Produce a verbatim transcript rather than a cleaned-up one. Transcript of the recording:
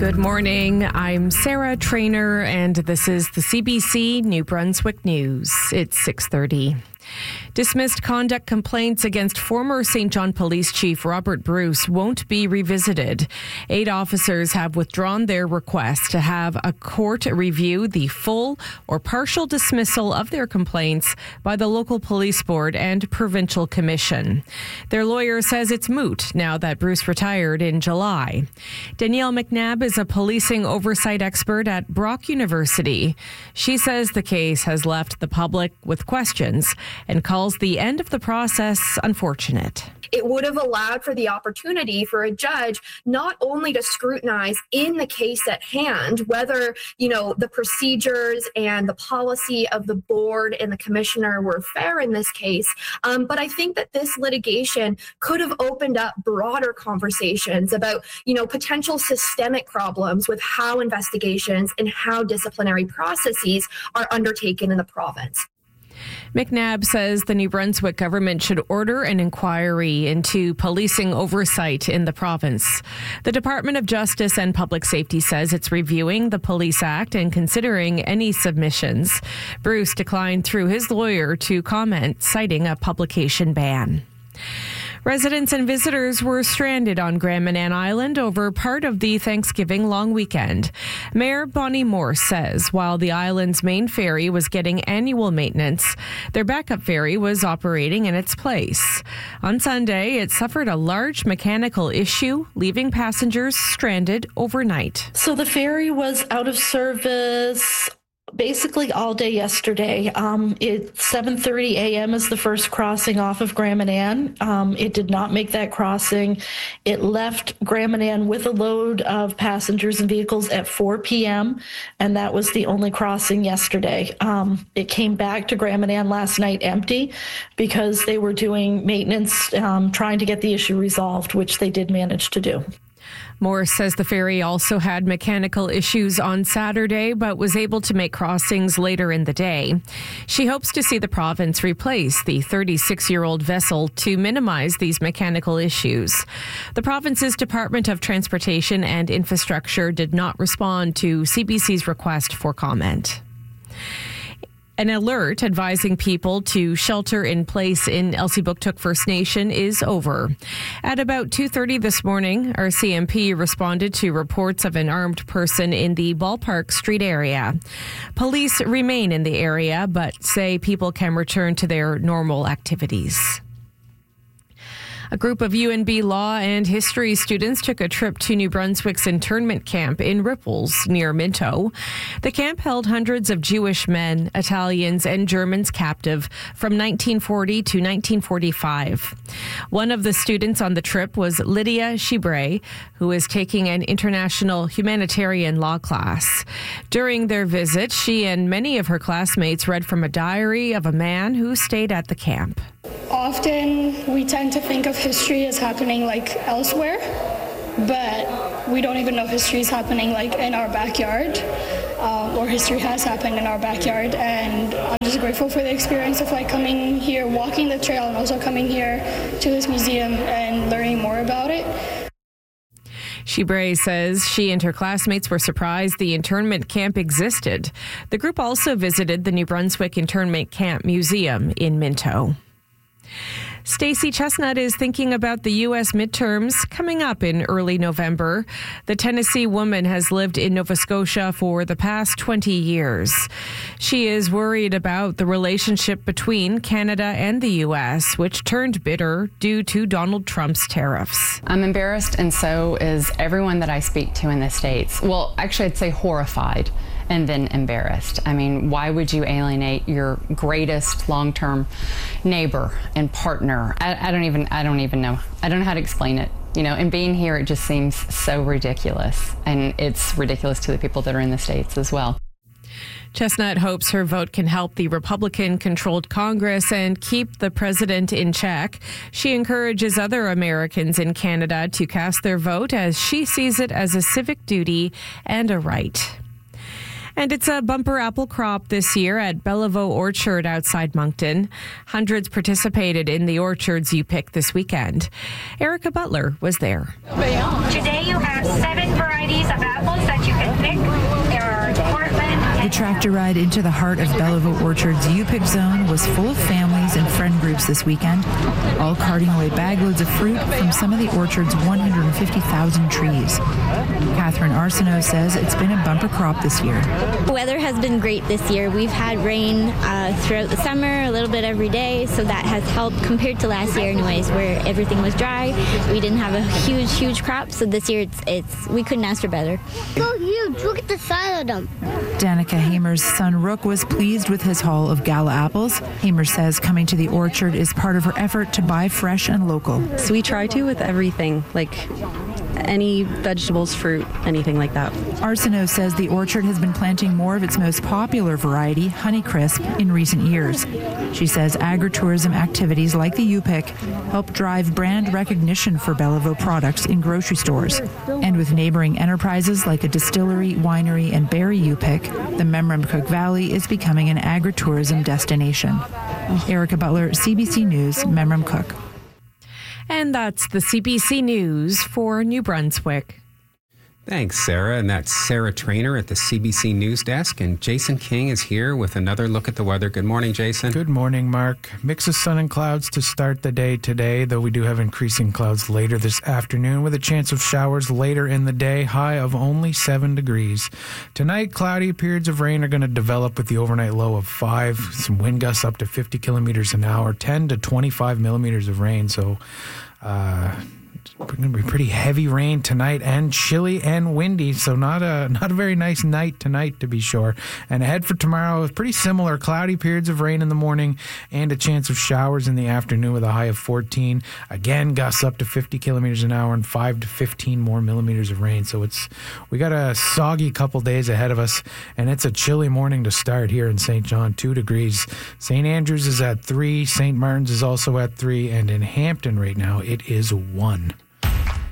Good morning. I'm Sarah Trainer, and this is the C B C New Brunswick News. It's six thirty. Dismissed conduct complaints against former Saint John Police Chief Robert Bruce won't be revisited. Eight officers have withdrawn their request to have a court review the full or partial dismissal of their complaints by the local police board and provincial commission. Their lawyer says it's moot now that Bruce retired in July. Danielle McNabb is a policing oversight expert at Brock University. She says the case has left the public with questions and calls the end of the process unfortunate. It would have allowed for the opportunity for a judge not only to scrutinize in the case at hand whether, you know, the procedures and the policy of the board and the commissioner were fair in this case, um, but I think that this litigation could have opened up broader conversations about, you know, potential systemic problems with how investigations and how disciplinary processes are undertaken in the province. McNabb says the New Brunswick government should order an inquiry into policing oversight in the province. The Department of Justice and Public Safety says it's reviewing the Police Act and considering any submissions. Bruce declined through his lawyer to comment, citing a publication ban. Residents and visitors were stranded on Grand Manan Island over part of the Thanksgiving long weekend. Mayor Bonnie Morse says while the island's main ferry was getting annual maintenance, their backup ferry was operating in its place. On Sunday, it suffered a large mechanical issue, leaving passengers stranded overnight. So the ferry was out of service basically all day yesterday. Um, it seven thirty a.m. is the first crossing off of Grand Manan. Um, it did not make that crossing. It left Grand Manan with a load of passengers and vehicles at four p.m., and that was the only crossing yesterday. Um, it came back to Grand Manan last night empty because they were doing maintenance, um, trying to get the issue resolved, which they did manage to do. Morris says the ferry also had mechanical issues on Saturday, but was able to make crossings later in the day. She hopes to see the province replace the thirty-six-year-old vessel to minimize these mechanical issues. The province's Department of Transportation and Infrastructure did not respond to C B C's request for comment. An alert advising people to shelter in place in Elsipogtog First Nation is over. At about two thirty this morning, our C M P responded to reports of an armed person in the Ballpark Street area. Police remain in the area, but say people can return to their normal activities. A group of U N B law and history students took a trip to New Brunswick's internment camp in Ripples near Minto. The camp held hundreds of Jewish men, Italians, and Germans captive from nineteen forty to nineteen forty-five. One of the students on the trip was Lydia Shibre, who is taking an international humanitarian law class. During their visit, she and many of her classmates read from a diary of a man who stayed at the camp. Often we tend to think of history as happening like elsewhere, but we don't even know history is happening like in our backyard, uh, or history has happened in our backyard. And I'm just grateful for the experience of like coming here, walking the trail, and also coming here to this museum and learning more about it. Shibre says she and her classmates were surprised the internment camp existed. The group also visited the New Brunswick Internment Camp Museum in Minto. Stacey Chestnut is thinking about the U S midterms coming up in early November. The Tennessee woman has lived in Nova Scotia for the past twenty years. She is worried about the relationship between Canada and the U S, which turned bitter due to Donald Trump's tariffs. I'm embarrassed, and so is everyone that I speak to in the States. Well, actually, I'd say horrified and then embarrassed. I mean, why would you alienate your greatest long-term neighbor and partner? I, I don't even, I don't even know. I don't know how to explain it. You know, and being here, it just seems so ridiculous. And it's ridiculous to the people that are in the States as well. Chestnut hopes her vote can help the Republican-controlled Congress and keep the president in check. She encourages other Americans in Canada to cast their vote as she sees it as a civic duty and a right. And it's a bumper apple crop this year at Bellevaux Orchard outside Moncton. Hundreds participated in the orchards you picked this weekend. Erica Butler was there. Today you have seven varieties of apples After ride into the heart of Belleville Orchard's U-Pick zone was full of families and friend groups this weekend, all carting away bagloads of fruit from some of the orchard's one hundred fifty thousand trees. Catherine Arsenault says it's been a bumper crop this year. The weather has been great this year. We've had rain uh, throughout the summer, a little bit every day, so that has helped compared to last year anyways, where everything was dry. We didn't have a huge, huge crop, so this year it's, it's we couldn't ask for better. So huge, look at the size of them. Danica Hamer's son Rook was pleased with his haul of gala apples. Hamer says coming to the orchard is part of her effort to buy fresh and local. So we try to with everything, like any vegetables, fruit, anything like that. Arsenault says the orchard has been planting more of its most popular variety, Honeycrisp, in recent years. She says agritourism activities like the U-Pick help drive brand recognition for Belleville products in grocery stores. And with neighboring enterprises like a distillery, winery, and berry U-Pick, the Memramcook Valley is becoming an agritourism destination. Erica Butler, C B C News, Memramcook. And that's the C B C News for New Brunswick. Thanks, Sarah. And that's Sarah Trainer at the C B C News Desk. And Jason King is here with another look at the weather. Good morning, Jason. Good morning, Mark. Mix of sun and clouds to start the day today, though we do have increasing clouds later this afternoon with a chance of showers later in the day, high of only seven degrees. Tonight, cloudy periods of rain are going to develop with the overnight low of five, some wind gusts up to fifty kilometers an hour, ten to twenty-five millimeters of rain. So, uh... it's going to be pretty heavy rain tonight and chilly and windy, so not a not a very nice night tonight to be sure. And ahead for tomorrow is pretty similar, cloudy periods of rain in the morning and a chance of showers in the afternoon with a high of fourteen. Again, gusts up to fifty kilometers an hour and five to fifteen more millimeters of rain. So it's we got a soggy couple days ahead of us, and it's a chilly morning to start here in Saint John, two degrees. Saint Andrews is at three, Saint Martin's is also at three, and in Hampton right now it is one.